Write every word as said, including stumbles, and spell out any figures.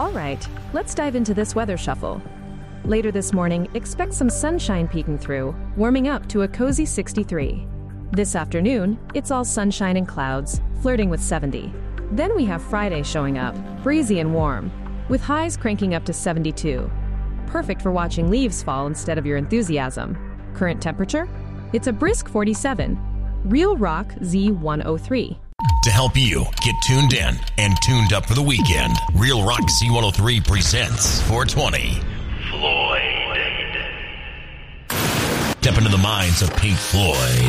All right, let's dive into this weather shuffle. Later this morning, expect some sunshine peeking through, warming up to a cozy sixty-three. This afternoon, it's all sunshine and clouds, flirting with seventy. Then we have Friday showing up, breezy and warm, with highs cranking up to seventy-two. Perfect for watching leaves fall instead of your enthusiasm. Current temperature? It's a brisk forty-seven. Real Rock Z one oh three. To help you get tuned in and tuned up for the weekend, Real Rock Z one oh three presents four twenty. Floyd. Step into the minds of Pink Floyd,